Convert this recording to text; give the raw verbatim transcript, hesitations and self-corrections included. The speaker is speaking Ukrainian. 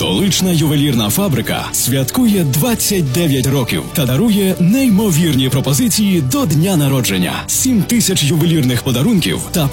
Столична ювелірна фабрика святкує двадцять дев'ять років та дарує неймовірні пропозиції до дня народження. сім тисяч ювелірних подарунків та